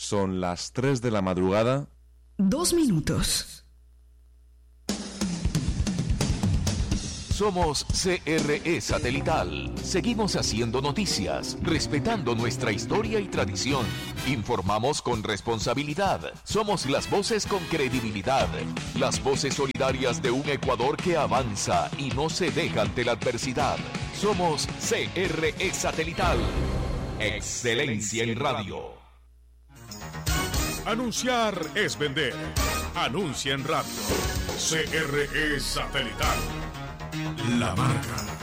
Son las 3 de la madrugada. 2 minutos. Somos CRE Satelital. Seguimos haciendo noticias, respetando nuestra historia y tradición. Informamos con responsabilidad. Somos las voces con credibilidad. Las voces solidarias de un Ecuador que avanza y no se deja ante la adversidad. Somos CRE Satelital. Excelencia en radio. Anunciar es vender. Anuncia en radio. CRE Satelital. La marca.